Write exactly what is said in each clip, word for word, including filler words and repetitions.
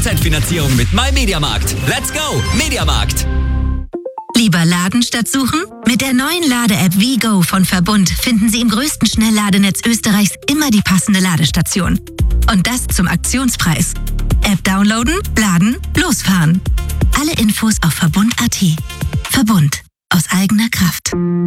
Prozent Finanzierung mit MyMediaMarkt. Let's go, Mediamarkt! Lieber laden statt suchen? Mit der neuen Lade-App WeGo von Verbund finden Sie im größten Schnellladenetz Österreichs immer die passende Ladestation. Und das zum Aktionspreis. App downloaden, laden, losfahren. Alle Infos auf verbund punkt at. Verbund. Aus eigener Kraft.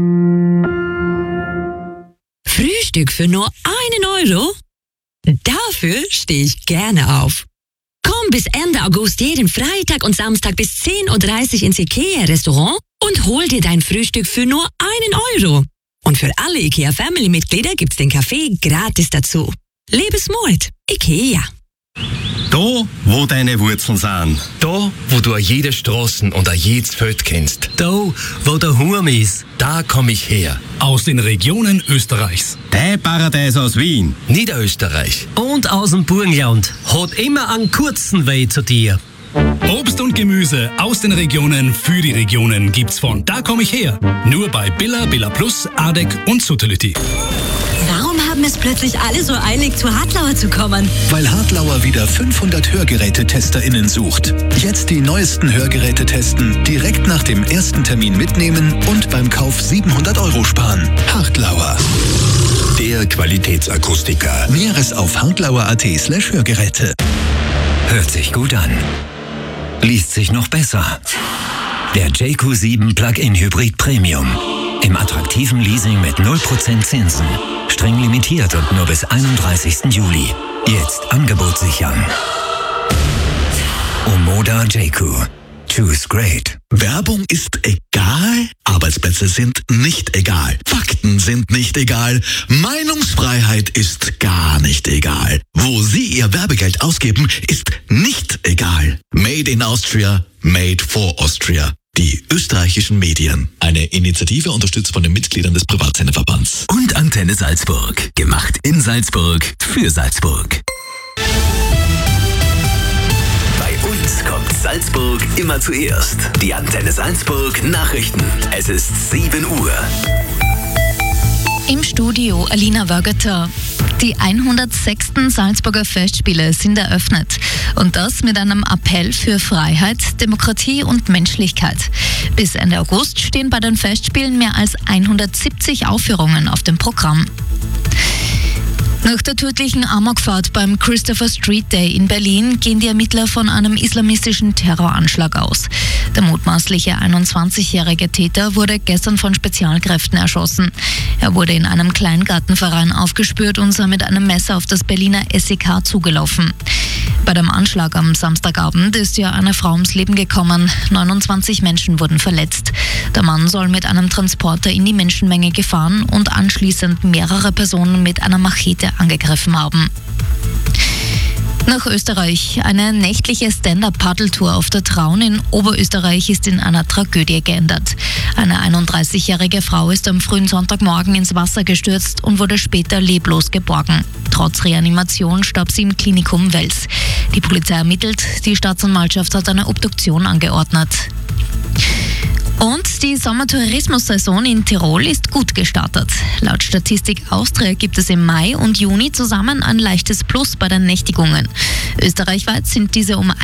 Frühstück für nur einen Euro? Dafür stehe ich gerne auf. Komm bis Ende August jeden Freitag und Samstag bis zehn Uhr dreißig ins IKEA-Restaurant und hol dir dein Frühstück für nur einen Euro. Und für alle IKEA-Family-Mitglieder gibt's den Kaffee gratis dazu. Lebensmut, IKEA. Da, wo deine Wurzeln sind. Da, wo du an jede Straßen und an jedes Feld kennst. Da, wo der Hurm ist. Da komm ich her. Aus den Regionen Österreichs. Dein Paradies aus Wien. Niederösterreich. Und aus dem Burgenland. Hat immer einen kurzen Weg zu dir. Obst und Gemüse aus den Regionen für die Regionen gibt's von Da komm ich her. Nur bei Billa, Billa Plus, Adek und Suttelütti. Warum haben es plötzlich alle so eilig, zu Hartlauer zu kommen? Weil Hartlauer wieder fünfhundert Hörgerätetesterinnen sucht. Jetzt die neuesten Hörgeräte testen, direkt nach dem ersten Termin mitnehmen und beim Kauf siebenhundert Euro sparen. Hartlauer. Der Qualitätsakustiker. Näheres auf hartlauer.at slash Hörgeräte. Hört sich gut an. Liest sich noch besser. Der J Q sieben Plug-in Hybrid Premium. Im attraktiven Leasing mit null Prozent Zinsen. Streng limitiert und nur bis einunddreißigsten Juli. Jetzt Angebot sichern. Omoda J Q. Choose great. Werbung ist egal, Arbeitsplätze sind nicht egal, Fakten sind nicht egal, Meinungsfreiheit ist gar nicht egal. Wo Sie Ihr Werbegeld ausgeben, ist nicht egal. Made in Austria, made for Austria. Die österreichischen Medien. Eine Initiative unterstützt von den Mitgliedern des Privatsenderverbands. Und Antenne Salzburg. Gemacht in Salzburg für Salzburg. Bei uns kommt Salzburg immer zuerst. Die Antenne Salzburg Nachrichten. Es ist sieben Uhr. Im Studio Alina Wörgeter. Die hundertsechsten Salzburger Festspiele sind eröffnet. Und das mit einem Appell für Freiheit, Demokratie und Menschlichkeit. Bis Ende August stehen bei den Festspielen mehr als hundertsiebzig Aufführungen auf dem Programm. Nach der tödlichen Amokfahrt beim Christopher Street Day in Berlin gehen die Ermittler von einem islamistischen Terroranschlag aus. Der mutmaßliche einundzwanzigjährige Täter wurde gestern von Spezialkräften erschossen. Er wurde in einem Kleingartenverein aufgespürt und sei mit einem Messer auf das Berliner S E K zugelaufen. Bei dem Anschlag am Samstagabend ist ja eine Frau ums Leben gekommen. neunundzwanzig Menschen wurden verletzt. Der Mann soll mit einem Transporter in die Menschenmenge gefahren und anschließend mehrere Personen mit einer Machete angegriffen haben. Nach Österreich. Eine nächtliche Stand-Up-Paddeltour auf der Traun in Oberösterreich ist in einer Tragödie geendet. Eine einunddreißigjährige Frau ist am frühen Sonntagmorgen ins Wasser gestürzt und wurde später leblos geborgen. Trotz Reanimation starb sie im Klinikum Wels. Die Polizei ermittelt, die Staatsanwaltschaft hat eine Obduktion angeordnet. Und die Sommertourismussaison in Tirol ist gut gestartet. Laut Statistik Austria gibt es im Mai und Juni zusammen ein leichtes Plus bei den Nächtigungen. Österreichweit sind diese um